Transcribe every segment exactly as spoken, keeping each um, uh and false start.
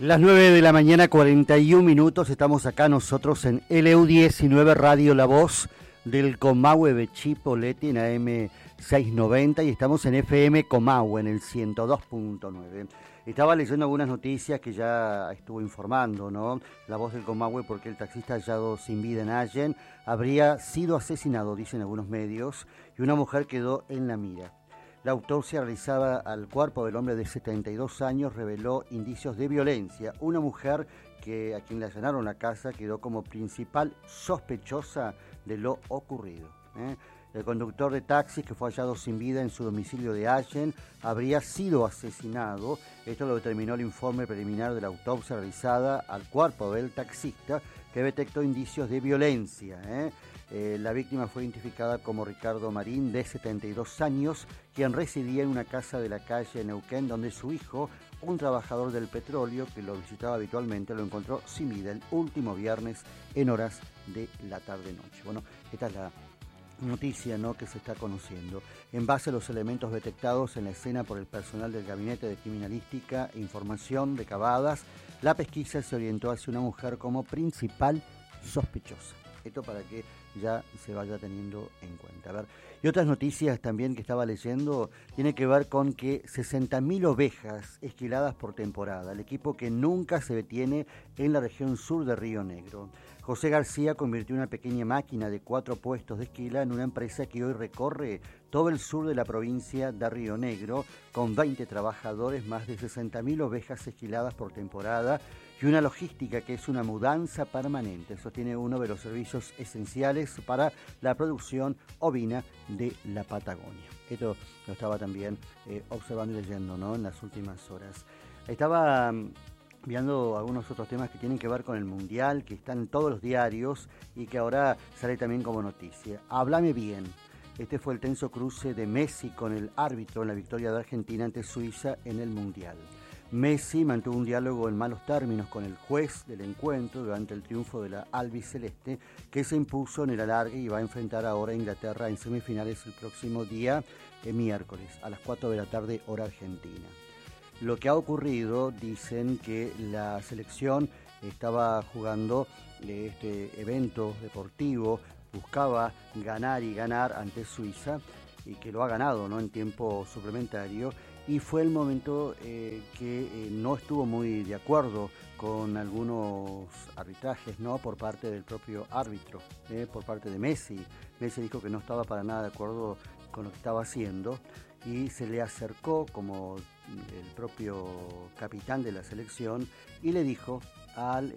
Las nueve de la mañana, cuarenta y un minutos, estamos acá nosotros en L U diecinueve Radio La Voz del Comahue Bechipoleti en A M seiscientos noventa y estamos en F M Comahue en el ciento dos punto nueve. Estaba leyendo algunas noticias que ya estuvo informando, ¿no? La Voz del Comahue, porque el taxista hallado sin vida en Allen habría sido asesinado, dicen algunos medios, y una mujer quedó en la mira. La autopsia realizada al cuerpo del hombre de setenta y dos años reveló indicios de violencia. Una mujer que a quien le allanaron la casa quedó como principal sospechosa de lo ocurrido. ¿eh? El conductor de taxis, que fue hallado sin vida en su domicilio de Allen, habría sido asesinado. Esto lo determinó el informe preliminar de la autopsia realizada al cuerpo del taxista, que detectó indicios de violencia. ¿eh? Eh, la víctima fue identificada como Ricardo Marín, de setenta y dos años, quien residía en una casa de la calle Neuquén, donde su hijo, un trabajador del petróleo que lo visitaba habitualmente, lo encontró sin vida el último viernes en horas de la tarde-noche. Bueno, esta es la noticia, ¿no?, que se está conociendo. En base a los elementos detectados en la escena por el personal del Gabinete de Criminalística e Información recabadas, la pesquisa se orientó hacia una mujer como principal sospechosa. Esto para que ya se vaya teniendo en cuenta. A ver, y otras noticias también que estaba leyendo tiene que ver con que sesenta mil ovejas esquiladas por temporada, el equipo que nunca se detiene en la región sur de Río Negro. José García convirtió una pequeña máquina de cuatro puestos de esquila en una empresa que hoy recorre todo el sur de la provincia de Río Negro, con veinte trabajadores, más de sesenta mil ovejas esquiladas por temporada y una logística que es una mudanza permanente. Sostiene uno de los servicios esenciales para la producción ovina de la Patagonia. Esto lo estaba también eh, observando y leyendo, ¿no?, en las últimas horas. Estaba um, viendo algunos otros temas que tienen que ver con el Mundial, que están en todos los diarios y que ahora sale también como noticia. Háblame bien. Este fue el tenso cruce de Messi con el árbitro en la victoria de Argentina ante Suiza en el Mundial. Messi mantuvo un diálogo en malos términos con el juez del encuentro durante el triunfo de la albiceleste, que se impuso en el alargue y va a enfrentar ahora a Inglaterra en semifinales el próximo día, eh, miércoles, a las cuatro de la tarde, hora argentina. Lo que ha ocurrido, dicen que la selección estaba jugando eh, este evento deportivo, buscaba ganar y ganar ante Suiza, y que lo ha ganado, ¿no?, en tiempo suplementario, y fue el momento eh, que eh, no estuvo muy de acuerdo con algunos arbitrajes, ¿no?, por parte del propio árbitro, eh, por parte de Messi. Messi dijo que no estaba para nada de acuerdo con lo que estaba haciendo y se le acercó como el propio capitán de la selección y le dijo al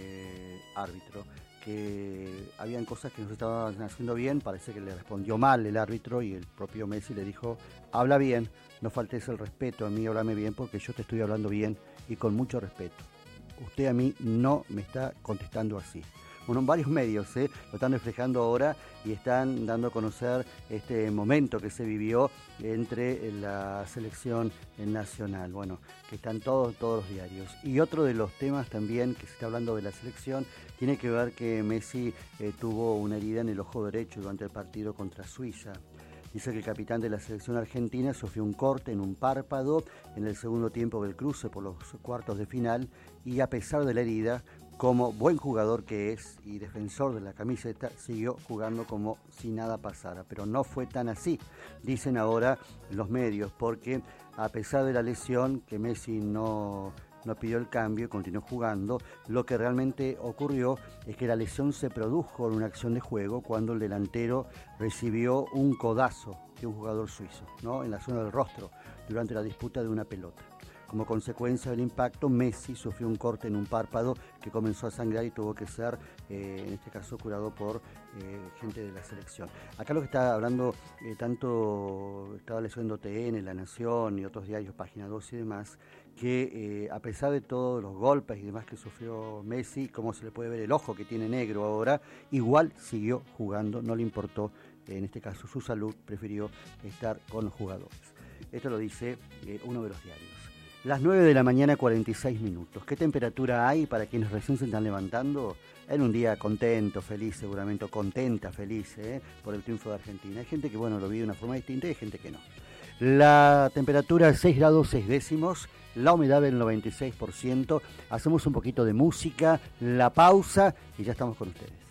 eh, árbitro que habían cosas que no se estaban haciendo bien. Parece que le respondió mal el árbitro y el propio Messi le dijo: habla bien, no faltes el respeto a mí, háblame bien porque yo te estoy hablando bien y con mucho respeto. Usted a mí no me está contestando así. Bueno, varios medios ¿eh? lo están reflejando ahora y están dando a conocer este momento que se vivió entre la selección nacional. Bueno, que están todos, todos los diarios. Y otro de los temas también que se está hablando de la selección tiene que ver que Messi eh, tuvo una herida en el ojo derecho durante el partido contra Suiza. Dice que el capitán de la selección argentina sufrió un corte en un párpado en el segundo tiempo del cruce por los cuartos de final y, a pesar de la herida, como buen jugador que es y defensor de la camiseta, siguió jugando como si nada pasara. Pero no fue tan así, dicen ahora los medios, porque a pesar de la lesión, que Messi no, no pidió el cambio y continuó jugando, lo que realmente ocurrió es que la lesión se produjo en una acción de juego cuando el delantero recibió un codazo de un jugador suizo, ¿no?, en la zona del rostro durante la disputa de una pelota. Como consecuencia del impacto, Messi sufrió un corte en un párpado que comenzó a sangrar y tuvo que ser, eh, en este caso, curado por eh, gente de la selección. Acá lo que está hablando, eh, tanto estaba leyendo T N, La Nación y otros diarios, Página dos y demás, que eh, a pesar de todos los golpes y demás que sufrió Messi, como se le puede ver el ojo que tiene negro ahora, igual siguió jugando, no le importó, en este caso, su salud, prefirió estar con los jugadores. Esto lo dice eh, uno de los diarios. Las nueve de la mañana, cuarenta y seis minutos. ¿Qué temperatura hay para quienes recién se están levantando? En un día contento, feliz, seguramente contenta, feliz, ¿eh? por el triunfo de Argentina. Hay gente que, bueno, lo vive de una forma distinta y hay gente que no. La temperatura es seis grados seis décimos, la humedad del noventa y seis por ciento. Hacemos un poquito de música, la pausa y ya estamos con ustedes.